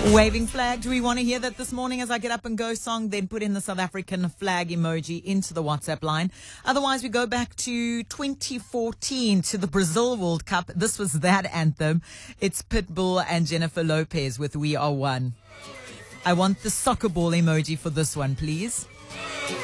Waving flag. Do we want to hear that this morning as I get up and go song? Then put in the South African flag emoji into the WhatsApp line. Otherwise, we go back to 2014 to the Brazil World Cup. This was that anthem. It's Pitbull and Jennifer Lopez with We Are One. I want the soccer ball emoji for this one, please.